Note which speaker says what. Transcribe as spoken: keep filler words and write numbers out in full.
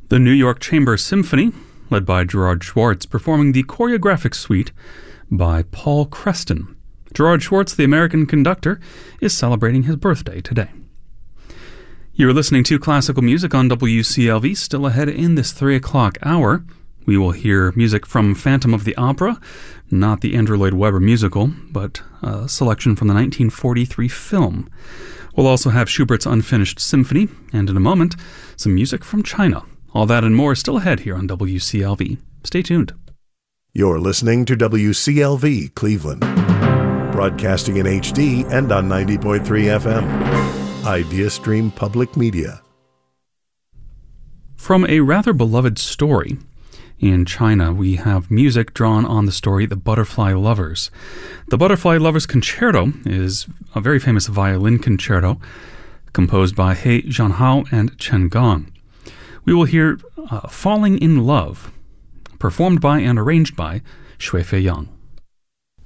Speaker 1: The New York Chamber Symphony, led by Gerard Schwartz, performing the choreographic suite by Paul Creston. Gerard Schwartz, the American conductor, is celebrating his birthday today. You're listening to classical music on W C L V. Still ahead in this three o'clock hour, we will hear music from Phantom of the Opera, not the Andrew Lloyd Webber musical, but a selection from the nineteen forty-three film. We'll also have Schubert's Unfinished Symphony, and in a moment, some music from China. All that and more is still ahead here on W C L V. Stay tuned.
Speaker 2: You're listening to W C L V Cleveland, broadcasting in H D and on ninety point three F M. IdeaStream Public Media.
Speaker 1: From a rather beloved story in China, we have music drawn on the story The Butterfly Lovers. The Butterfly Lovers Concerto is a very famous violin concerto composed by He Jianhao and Chen Gong. We will hear uh, Falling in Love, performed by and arranged by Shui Fei Yang.